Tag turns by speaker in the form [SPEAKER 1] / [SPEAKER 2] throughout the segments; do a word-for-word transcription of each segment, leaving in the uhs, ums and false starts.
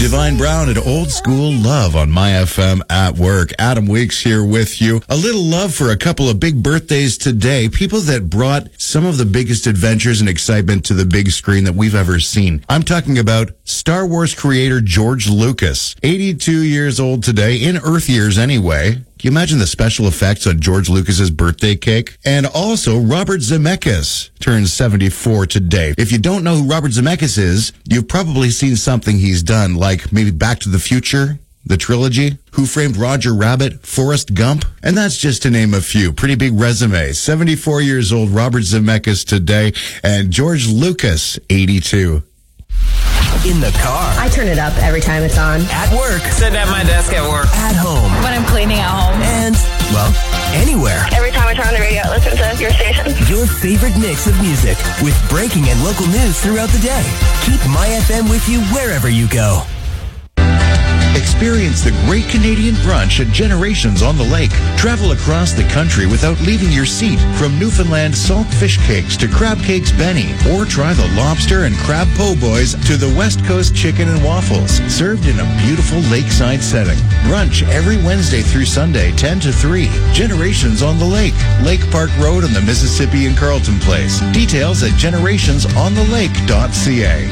[SPEAKER 1] Divine Brown and Old School Love on My F M at work. Adam Weeks here with you. A little love for a couple of big birthdays today. People that brought some of the biggest adventures and excitement to the big screen that we've ever seen. I'm talking about Star Wars creator George Lucas. eighty-two years old today, in Earth years anyway. Can you imagine the special effects on George Lucas's birthday cake? And also, Robert Zemeckis turns seventy-four today. If you don't know who Robert Zemeckis is, you've probably seen something he's done, like maybe Back to the Future, the trilogy, Who Framed Roger Rabbit, Forrest Gump, and that's just to name a few. Pretty big resume. seventy-four years old, Robert Zemeckis today, and George Lucas, eighty-two.
[SPEAKER 2] In the car.
[SPEAKER 3] I turn it up every time it's on.
[SPEAKER 2] At work.
[SPEAKER 4] Sit at my desk at work.
[SPEAKER 2] At home.
[SPEAKER 5] When I'm cleaning at home.
[SPEAKER 2] And, well, anywhere.
[SPEAKER 6] Every time I turn on the radio, I listen to your station.
[SPEAKER 2] Your favorite mix of music with breaking and local news throughout the day. Keep My F M with you wherever you go.
[SPEAKER 1] Experience the Great Canadian Brunch at Generations on the Lake. Travel across the country without leaving your seat. From Newfoundland salt fish cakes to crab cakes Benny. Or try the lobster and crab po' boys to the West Coast chicken and waffles. Served in a beautiful lakeside setting. Brunch every Wednesday through Sunday, ten to three. Generations on the Lake. Lake Park Road on the Mississippi in Carleton Place. Details at generations on the lake dot c a.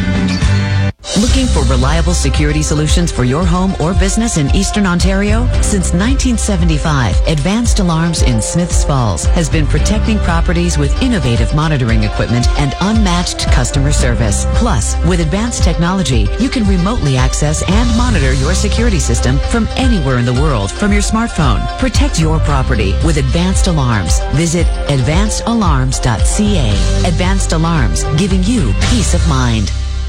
[SPEAKER 7] Looking for reliable security solutions for your home or business in Eastern Ontario? Since nineteen seventy-five, Advanced Alarms in Smiths Falls has been protecting properties with innovative monitoring equipment and unmatched customer service. Plus, with advanced technology, you can remotely access and monitor your security system from anywhere in the world from your smartphone. Protect your property with Advanced Alarms. Visit advanced alarms dot c a. Advanced Alarms, giving you peace of mind.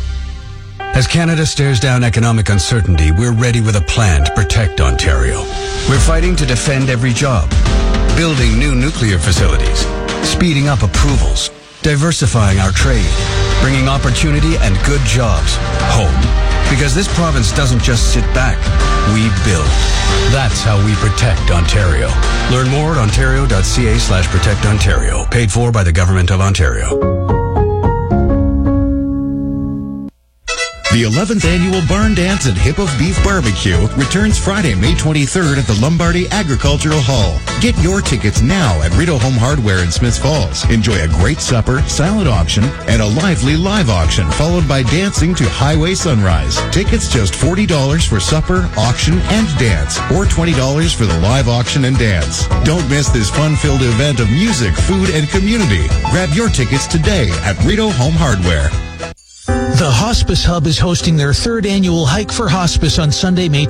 [SPEAKER 8] As Canada stares down economic uncertainty, we're ready with a plan to protect Ontario. We're fighting to defend every job, building new nuclear facilities, speeding up approvals, diversifying our trade, bringing opportunity and good jobs home. Because this province doesn't just sit back, we build. That's how we protect Ontario. Learn more at ontario dot c a slash protect Ontario. Paid for by the Government of Ontario.
[SPEAKER 1] The eleventh Annual Barn Dance and Hip of Beef Barbecue returns Friday, May twenty-third at the Lombardy Agricultural Hall. Get your tickets now at Rideau Home Hardware in Smiths Falls. Enjoy a great supper, silent auction, and a lively live auction, followed by dancing to Highway Sunrise. Tickets just forty dollars for supper, auction, and dance, or twenty dollars for the live auction and dance. Don't miss this fun-filled event of music, food, and community. Grab your tickets today at Rideau Home Hardware.
[SPEAKER 9] The Hospice Hub is hosting their third annual Hike for Hospice on Sunday, May